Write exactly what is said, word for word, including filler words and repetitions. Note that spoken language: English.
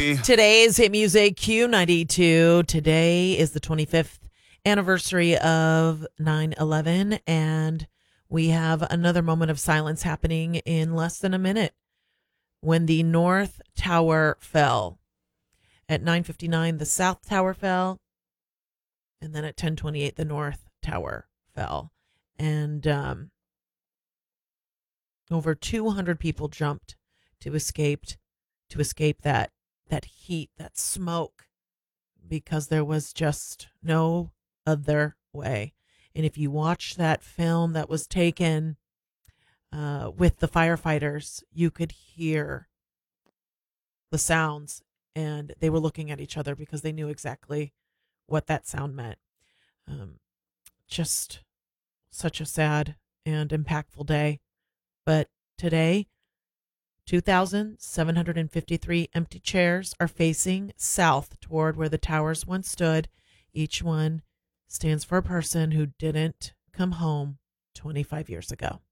Hey. Today's hit music Q ninety-two. Today is the twenty-fifth anniversary of nine eleven, and we have another moment of silence happening in less than a minute when the North Tower fell. At nine fifty-nine, the South Tower fell, and then at ten twenty-eight, the North Tower fell. And um, over two hundred people jumped to escape to escape that that heat, that smoke, because there was just no other way. And if you watch that film that was taken uh, with the firefighters, you could hear the sounds, and they were looking at each other because they knew exactly what that sound meant. Um, just such a sad and impactful day. But today, two thousand seven hundred fifty-three empty chairs are facing south toward where the towers once stood. Each one stands for a person who didn't come home twenty-five years ago.